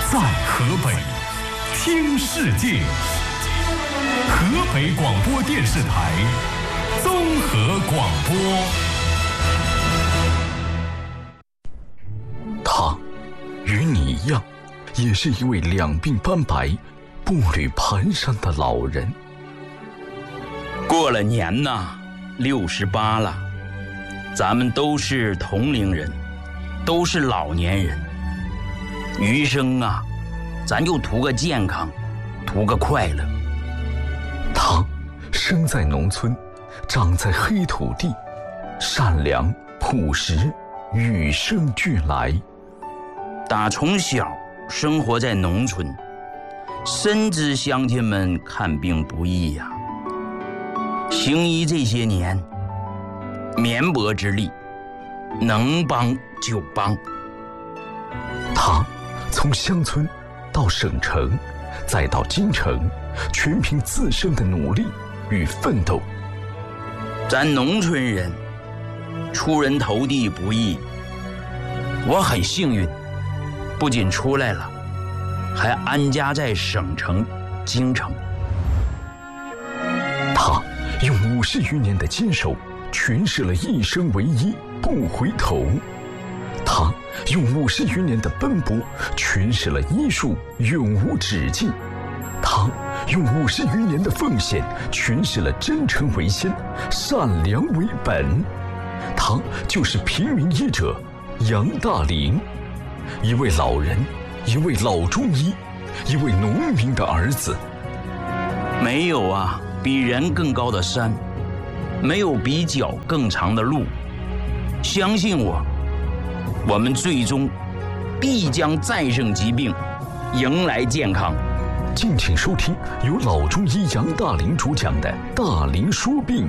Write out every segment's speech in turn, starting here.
在河北，听世界。河北广播电视台综合广播。 他与你一样，也是一位两鬓斑白、步履蹒跚的老人。 过了年呐，68了，咱们都是同龄人，都是老年人。余生啊，咱就图个健康，图个快乐。 他生在农村，长在黑土地，善良朴实，与生俱来。 打从小生活在农村，深知乡亲们看病不易呀。行医这些年，绵薄之力，能帮就帮。 他从乡村到省城，再到京城，全凭自身的努力与奋斗。 咱农村人出人头地不易，我很幸运，不仅出来了，还安家在省城京城。 他用50余年的坚守，诠释了一生为一，不回头。他用50余年的奔波，诠释了医术永无止境。他用50余年的奉献，诠释了真诚为先，善良为本。他就是平民医者杨大林，一位老人，一位老中医，一位农民的儿子。 没有啊比人更高的山，没有比脚更长的路。相信我，我们最终必将战胜疾病，迎来健康。 敬请收听由老中医杨大林主讲的《大林说病》。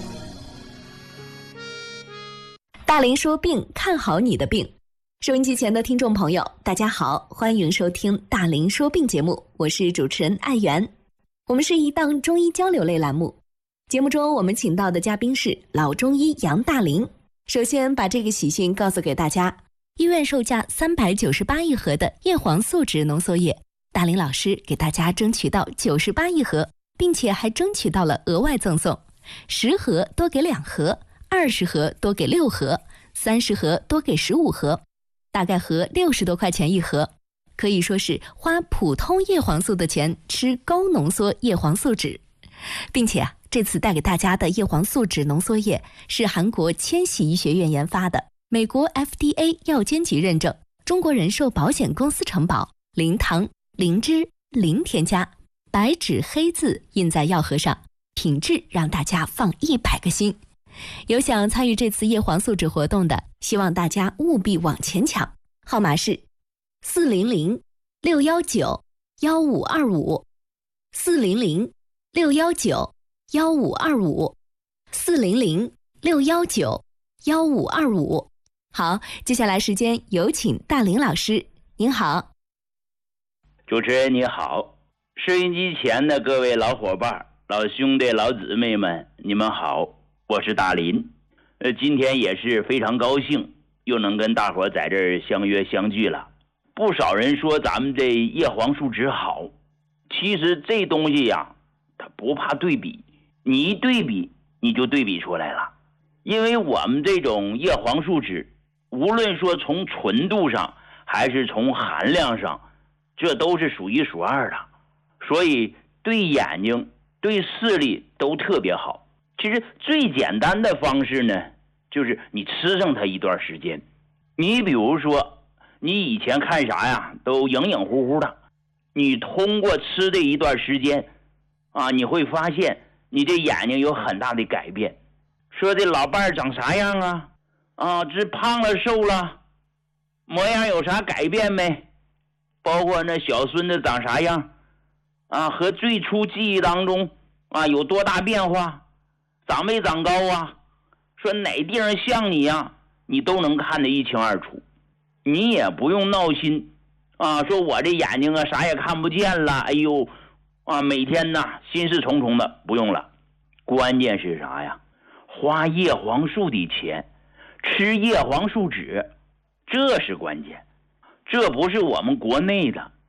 大林说病，看好你的病。收音机前的听众朋友，大家好，欢迎收听大林说病节目，我是主持人艾媛。我们是一档中医交流类栏目，节目中我们请到的嘉宾是老中医杨大林。首先把这个喜讯告诉给大家，医院售价398一盒的叶黄素质浓缩液，大林老师给大家争取到98一盒，并且还争取到了额外赠送10盒多给2盒，20盒多给6盒，30盒多给15盒，大概合60多块钱一盒，可以说是花普通叶黄素的钱吃高浓缩叶黄素酯。并且这次带给大家的叶黄素酯浓缩液是韩国千禧医学院研发的，美国 FDA 药监局认证，中国人寿保险公司承保，零糖、零脂、零添加，白纸黑字印在药盒上，品质让大家放100个心。有想参与这次叶黄素酯活动的，希望大家务必往前抢，号码是400-619-1525 400-619-1525 400-619-1525。好，接下来时间有请大林老师，您好。 主持人你好，收音机前的各位老伙伴、老兄弟、老姊妹们，你们好，我是大林。今天也是非常高兴，又能跟大伙在这儿相约相聚了。不少人说咱们这叶黄素酯好，其实这东西呀，它不怕对比，你一对比你就对比出来了。因为我们这种叶黄素酯，无论说从纯度上还是从含量上，这都是数一数二的，所以对眼睛对视力都特别好。其实最简单的方式呢，就是你吃上它一段时间。你比如说你以前看啥呀都影影乎乎的，你通过吃这一段时间啊，你会发现你这眼睛有很大的改变。说这老伴儿长啥样啊？这胖了瘦了，模样有啥改变没？包括那小孙子长啥样啊？和最初记忆当中啊有多大变化？长没长高啊？说哪地方像你呀，你都能看得一清二楚。你也不用闹心啊，说我这眼睛啊啥也看不见了，哎呦啊，每天呐心事重重的，不用了。关键是啥呀？花叶黄素的钱，吃叶黄素酯，这是关键。这不是我们国内的，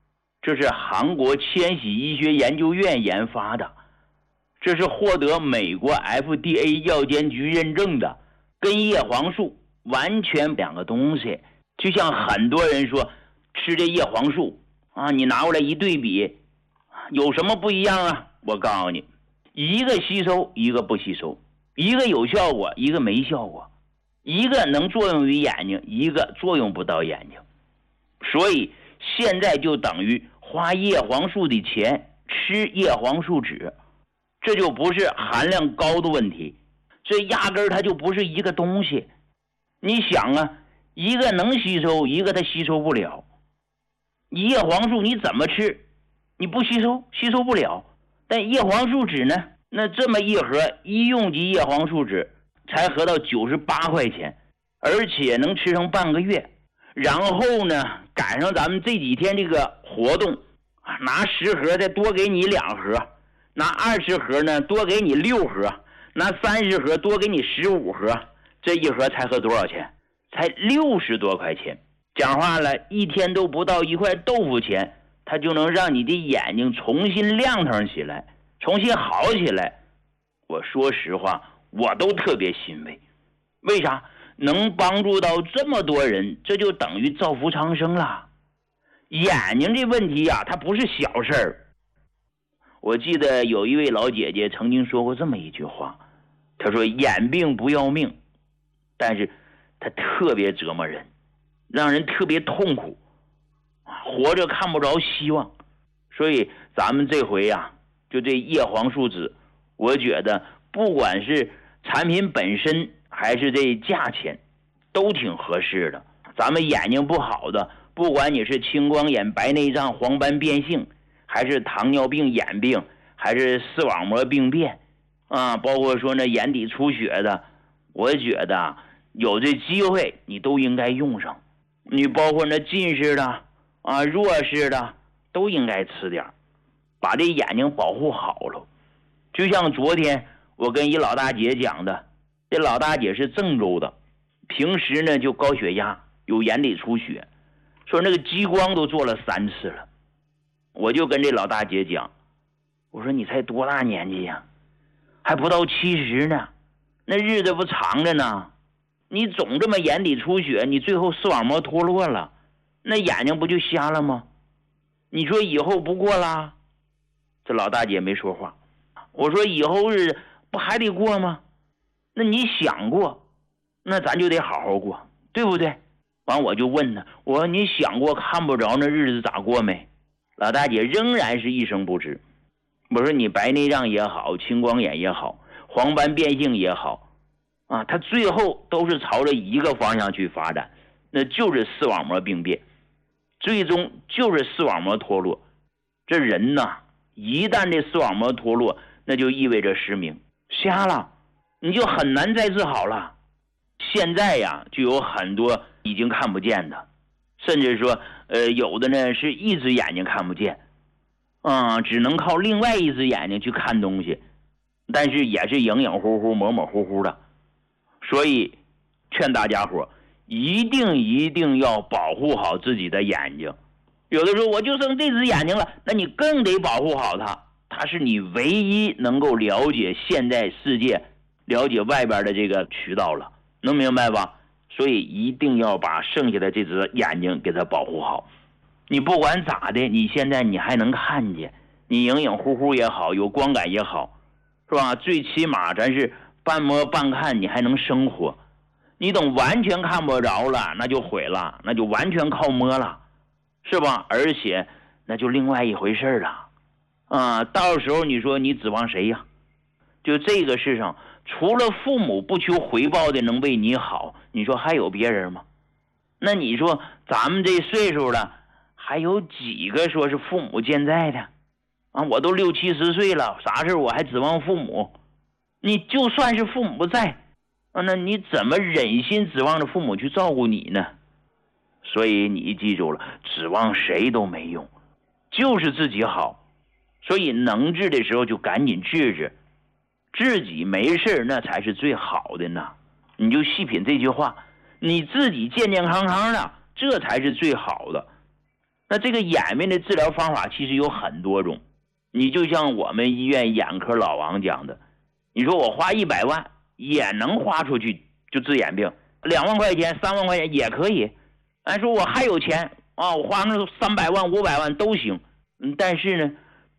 这是韩国千禧医学研究院研发的，这是获得美国 FDA 药监局认证的，跟叶黄素完全两个东西。就像很多人说吃这叶黄素啊，你拿过来一对比，有什么不一样啊？我告诉你，一个吸收，一个不吸收，一个有效果，一个没效果，一个能作用于眼睛，一个作用不到眼睛。所以现在就等于花叶黄素的钱吃叶黄素酯，这就不是含量高的问题，这压根儿它就不是一个东西。你想啊，一个能吸收，一个它吸收不了。叶黄素你怎么吃，你不吸收，吸收不了。但叶黄素酯呢，那这么一盒医用级叶黄素酯才合到98块钱，而且能吃上半个月。然后呢，赶上咱们这几天这个活动，拿10盒再多给你2盒，拿20盒呢多给你6盒，拿30盒多给你15盒，这一盒才合多少钱？才60多块钱。讲话了，一天都不到1块豆腐钱，它就能让你的眼睛重新亮堂起来，重新好起来。我说实话，我都特别欣慰。为啥？能帮助到这么多人，这就等于造福苍生了。眼睛这问题啊，它不是小事儿。我记得有一位老姐姐曾经说过这么一句话，她说眼病不要命，但是它特别折磨人，让人特别痛苦，活着看不着希望。所以咱们这回啊，就这叶黄素酯，我觉得不管是产品本身还是这价钱都挺合适的。咱们眼睛不好的，不管你是青光眼、白内障、黄斑变性，还是糖尿病眼病，还是视网膜病变啊，包括说那眼底出血的，我觉得有这机会你都应该用上。你包括那近视的啊、弱视的都应该吃点，把这眼睛保护好了。就像昨天我跟一老大姐讲的，这老大姐是郑州的，平时呢就高血压，有眼底出血，说那个激光都做了3次了。我就跟这老大姐讲，我说你才多大年纪呀，还不到70呢，那日子不长着呢，你总这么眼底出血，你最后视网膜脱落了，那眼睛不就瞎了吗？你说以后不过啦？这老大姐没说话。我说以后日子不还得过吗？那你想过，那咱就得好好过，对不对？完我就问他，我说你想过看不着那日子咋过没？老大姐仍然是一声不吱。我说你白内障也好，青光眼也好，黄斑变性也好啊，它最后都是朝着一个方向去发展，那就是视网膜病变，最终就是视网膜脱落。这人呐，一旦这视网膜脱落，那就意味着失明，瞎了，你就很难再治好了。现在呀，就有很多已经看不见的，甚至说有的呢是一只眼睛看不见，只能靠另外一只眼睛去看东西，但是也是影影乎乎、模模糊糊的。所以劝大家伙一定要保护好自己的眼睛。有的时候我就剩这只眼睛了，那你更得保护好它，它是你唯一能够了解现在世界、了解外边的这个渠道了，能明白吧？所以一定要把剩下的这只眼睛给它保护好。你不管咋的，你现在你还能看见，你影影乎乎也好，有光感也好，是吧？最起码咱是半摸半看，你还能生活。你等完全看不着了，那就毁了，那就完全靠摸了，是吧？而且那就另外一回事了到时候你说你指望谁呀？就这个世上除了父母不求回报的能为你好，你说还有别人吗？那你说咱们这岁数了，还有几个说是父母健在的我都60、70岁了，啥事我还指望父母？你就算是父母在那你怎么忍心指望着父母去照顾你呢？所以你记住了，指望谁都没用，就是自己好。所以能治的时候就赶紧治，自己没事那才是最好的呢。你就细品这句话，你自己健健康康的，这才是最好的。 那这个眼病的治疗方法其实有很多种，你就像我们医院眼科老王讲的，你说我花100万也能花出去就治眼病，2万块钱3万块钱也可以，说我还有钱啊，我花那300万500万都行，但是呢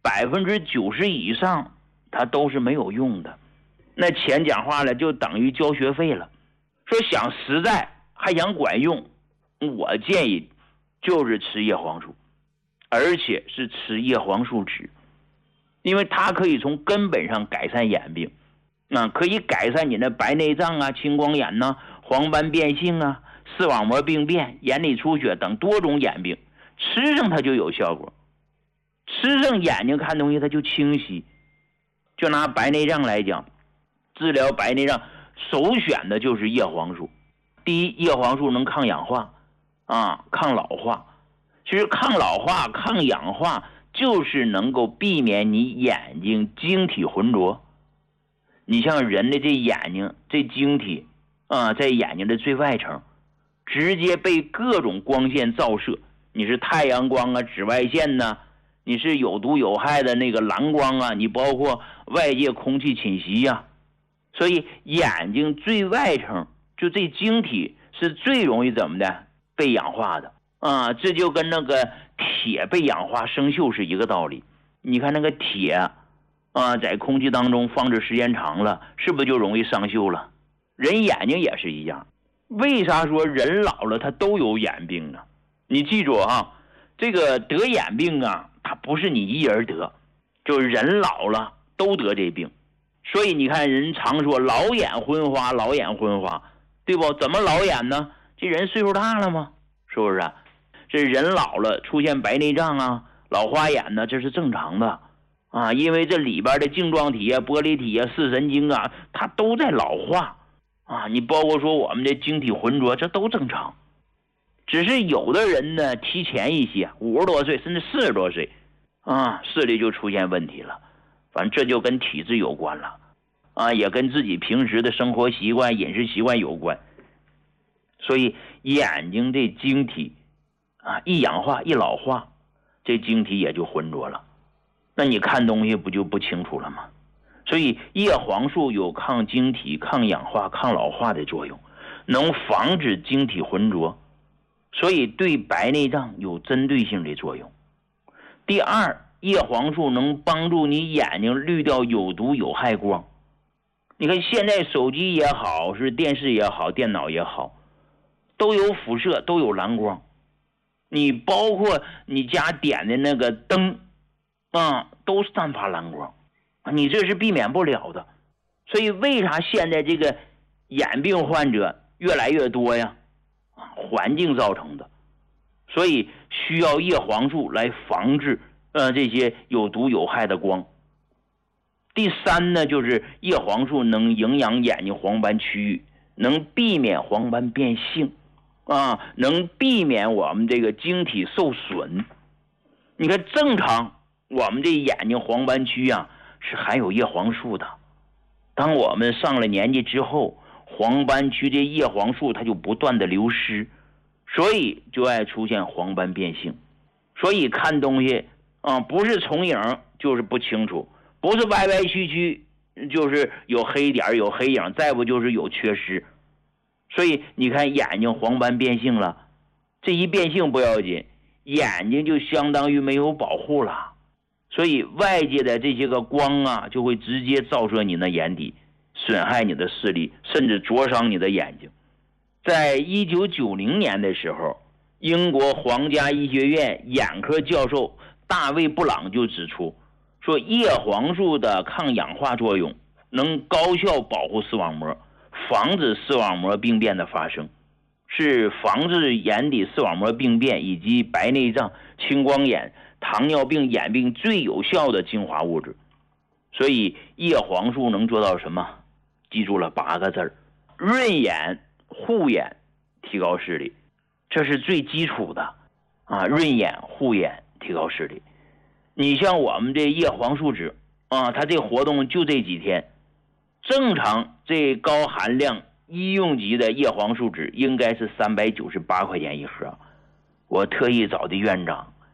90%以上它都是没有用的，那钱讲话了就等于交学费了。说想实在还想管用，我建议就是吃叶黄素，而且是吃叶黄素酯，因为它可以从根本上改善眼病，可以改善你的白内障啊、青光眼呐、黄斑变性啊、视网膜病变、眼里出血等多种眼病，吃上它就有效果，吃上眼睛看东西它就清晰。就拿白内障来讲，治疗白内障首选的就是叶黄素。第一，叶黄素能抗氧化抗老化。其实抗老化抗氧化就是能够避免你眼睛晶体浑浊。你像人的这眼睛这晶体在眼睛的最外层直接被各种光线照射，你是太阳光啊、紫外线呐，你是有毒有害的那个蓝光啊，你包括外界空气侵袭呀，所以眼睛最外层就这晶体是最容易怎么的被氧化的这就跟那个铁被氧化生锈是一个道理。你看那个铁在空气当中放置时间长了，是不是就容易生锈了？人眼睛也是一样。为啥说人老了他都有眼病呢？你记住这个得眼病它不是你一人得，就是人老了都得这病。所以你看人常说老眼昏花，老眼昏花，对不？怎么老眼呢？这人岁数大了吗？是不是这人老了出现白内障老花眼呢，这是正常的因为这里边的镜状体玻璃体视神经它都在老化你包括说我们的晶体浑浊，这都正常。只是有的人呢提前一些，50多岁甚至40多岁视力就出现问题了。反正这就跟体质有关了也跟自己平时的生活习惯、饮食习惯有关。所以眼睛这晶体一氧化一老化，这晶体也就浑浊了，那你看东西不就不清楚了吗？所以叶黄素有抗晶体、抗氧化、抗老化的作用，能防止晶体浑浊，所以对白内障有针对性的作用。第二，叶黄素能帮助你眼睛滤掉有毒有害光。你看现在手机也好，是电视也好，电脑也好，都有辐射，都有蓝光。你包括你家点的那个灯都散发蓝光，你这是避免不了的。所以为啥现在这个眼病患者越来越多呀？环境造成的。所以需要叶黄素来防治这些有毒有害的光。第三呢，就是叶黄素能营养眼睛黄斑区域，能避免黄斑变性能避免我们这个晶体受损。你看正常我们这眼睛黄斑区是含有叶黄素的，当我们上了年纪之后，黄斑区这叶黄素它就不断的流失，所以就爱出现黄斑变性。所以看东西不是重影就是不清楚，不是歪歪曲曲就是有黑点有黑影，再不就是有缺失。所以你看眼睛黄斑变性了，这一变性不要紧，眼睛就相当于没有保护了，所以外界的这些个光就会直接照射你的眼底，损害你的视力，甚至灼伤你的眼睛。在1990年的时候，英国皇家医学院眼科教授大卫布朗就指出，说叶黄素的抗氧化作用能高效保护视网膜，防止视网膜病变的发生，是防治眼底视网膜病变以及白内障、青光眼、糖尿病眼病最有效的精华物质。所以叶黄素能做到什么？记住了8个字：润眼、护眼、提高视力。这是最基础的润眼、护眼、提高视力。你像我们这叶黄素酯它这活动就这几天，正常这高含量医用级的叶黄素酯应该是398块钱一盒，我特意找的院长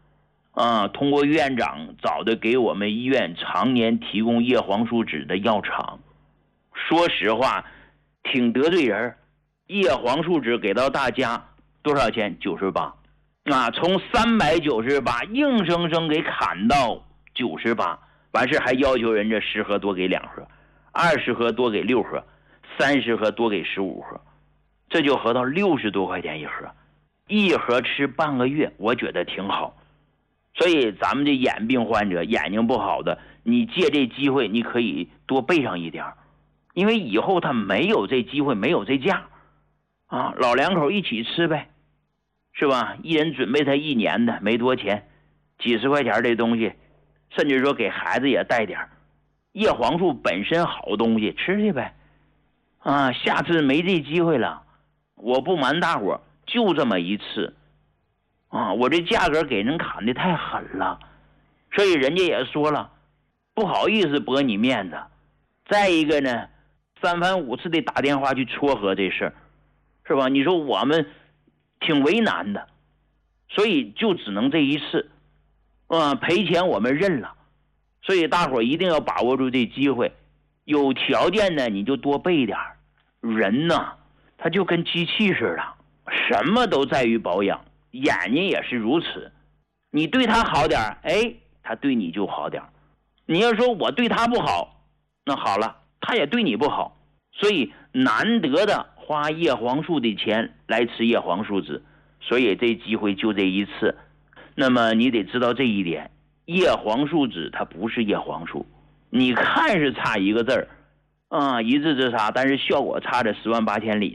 通过院长找的给我们医院常年提供叶黄素酯的药厂。说实话，挺得罪人。叶黄素酯给到大家多少钱？98。从398硬生生给砍到98，完事还要求人家10盒多给2盒，20盒多给6盒，30盒多给15盒，这就合到60多块钱一盒，一盒吃半个月，我觉得挺好。所以咱们这眼病患者，眼睛不好的，你借这机会你可以多备上一点，因为以后他没有这机会，没有这价老两口一起吃呗，是吧？一人准备他1年的，没多钱，几十块钱的东西，甚至说给孩子也带点。叶黄素本身好东西，吃去呗。下次没这机会了，我不瞒大伙，就这么一次。我这价格给人砍的太狠了，所以人家也说了，不好意思驳你面子。再一个呢，3番5次的打电话去撮合这事儿，是吧？你说我们挺为难的，所以就只能这一次，赔钱我们认了。所以大伙一定要把握住这机会，有条件呢你就多备点。人呢，他就跟机器似的，什么都在于保养，眼睛也是如此。你对他好点，他对你就好点。你要说我对他不好，那好了，他也对你不好。所以难得的花叶黄素的钱来吃叶黄素酯，所以这机会就这一次。那么你得知道这一点，叶黄素酯它不是叶黄素，你看是差一个字儿，一字之差，但是效果差着10万8千里。